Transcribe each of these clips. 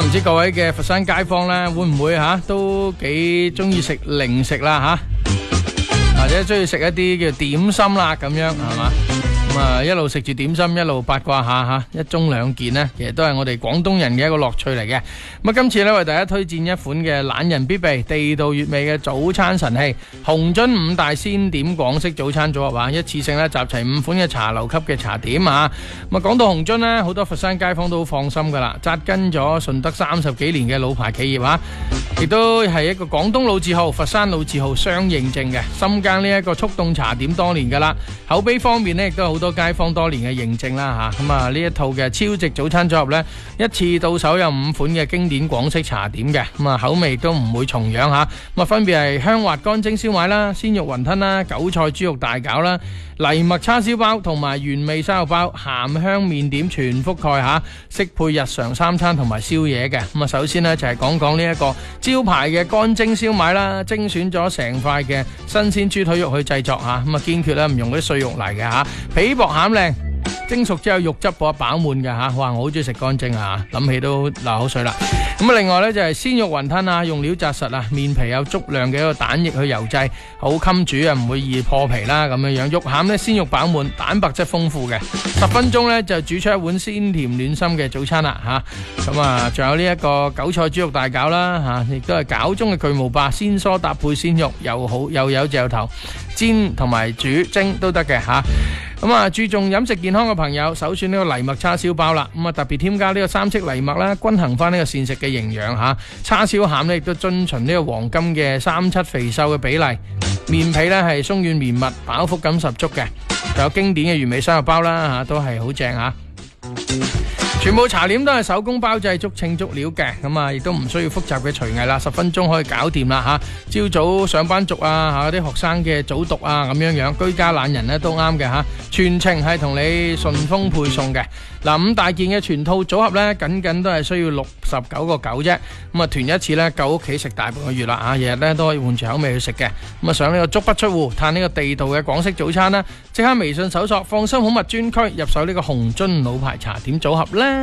唔知各位嘅佛山街坊咧，會唔會都幾中意食零食啦或者中意食一啲叫點心啦咁樣係嘛？咁啊一路食住點心，一路八卦下一盅兩件呢，其實都係我哋廣東人嘅一個樂趣嚟嘅。咁啊今次咧為大家推薦一款嘅懶人必備、地道粵味嘅早餐神器——紅樽5大鮮點廣式早餐組合一次性咧集齊5款嘅茶樓級嘅茶點啊！咁啊講到紅樽呢，好多佛山街坊都好放心噶啦，紮根咗順德30幾年嘅老牌企業亦都係一個廣東老字號、佛山老字號雙認證嘅，深耕呢一個速凍茶點多年噶啦，口碑方面呢亦都有好多街坊多年嘅認證啦咁啊呢一套嘅超值早餐組合呢，一次到手有5款嘅經典廣式茶點嘅，咁啊口味都唔會重樣咁啊分別係香滑乾蒸燒賣啦、鮮肉雲吞啦、韭菜豬肉大餃啦、藜麥叉燒包同埋原味生肉包、鹹香麵點全覆蓋適配日常三餐同埋宵夜嘅。咁啊首先呢，就係講呢一個招牌嘅乾蒸燒賣啦，精選咗成塊嘅新鮮豬腿肉去製作咁啊堅決唔用嗰啲碎肉嚟嘅皮薄餡靚，蒸熟之後肉汁飽滿嘅哇！我好中意食乾蒸諗起都流口水啦。咁啊另外呢，就係鮮肉雲吞用料紮實麵皮有足量嘅一個蛋液去油製，好襟煮唔會易破皮啦咁樣樣。肉餡呢，鮮肉飽滿，蛋白質豐富嘅，10分鐘呢，就煮出一碗鮮甜暖心嘅早餐啦咁啊仲有呢一個韭菜豬肉大餃啦亦都係餃中嘅巨無霸，鮮蔬搭配鮮肉，又有嚼頭，煎同埋煮蒸都得嘅咁啊注重飲食健康嘅朋友，首選呢個藜麥叉燒包啦。咁啊特別添加呢個3色藜麥啦，均衡翻呢個膳食嘅營養叉燒餡呢亦都遵循呢個黃金嘅3:7肥瘦嘅比例，麵皮呢係鬆軟綿密，飽腹感十足嘅。仲有經典嘅原味生肉包啦都係好正全部茶點都係手工包製，足稱足料嘅，咁啊亦都唔需要複雜嘅廚藝啦，10分鐘可以搞掂啦朝早上班族啲學生嘅早讀咁樣，居家懶人呢都啱嘅全程係同你順豐配送嘅。5大件嘅全套組合呢，僅都係需要69.9啫。咁啊團一次呢，夠屋企食大半個月啦日日呢都可以換住口味去食嘅。咁啊上呢個足不出戶嘆呢個地道嘅廣式早餐啦，即刻微信搜索放心好物專區，入手呢個紅樽老牌茶點組合啦。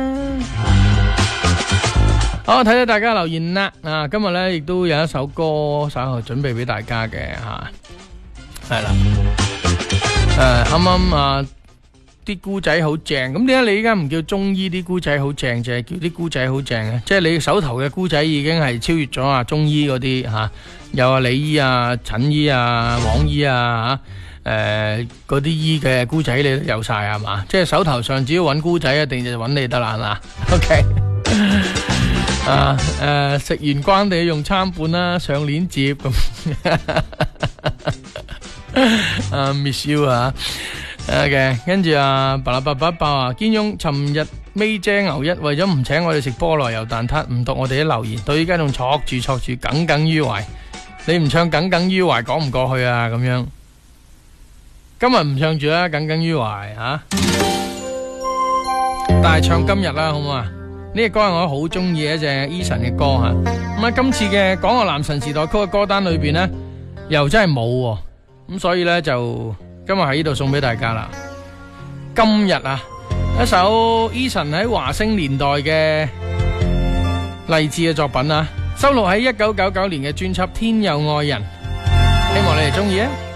好，睇睇大家留言啦今日呢亦都有一首歌稍後準備俾大家嘅係啦啱啱啲菇仔好正，咁點解你依家唔叫中醫啲菇仔好正，就係叫啲菇仔好正嘅？即係你手頭嘅菇仔已經係超越咗中醫嗰啲有李醫陳醫黃醫嗰啲醫嘅菇仔你都有晒係嘛？即係手頭上只要揾菇仔，一定就揾你得啦係嘛 ？OK 食完關地用餐盤啦，上鏈接咁miss you OK， 跟住巴拉巴巴爆堅雍尋日尾姐牛一為咗唔請我哋食菠蘿油蛋撻，唔讀我哋啲留言，到依家仲戳住耿耿於懷。你唔唱耿耿於懷講唔過去咁樣，今日唔唱住啦，耿耿於懷但係唱今日啦好唔好呢個歌係我好中意一隻 Eason 嘅歌咁今次嘅港樂男神時代曲嘅歌單裏邊呢，又真係冇咁所以呢，就今日喺呢度送俾大家啦。今日一首 Eason 喺華星年代嘅勵志嘅作品收錄喺1999年嘅專輯《天佑愛人》，希望你哋中意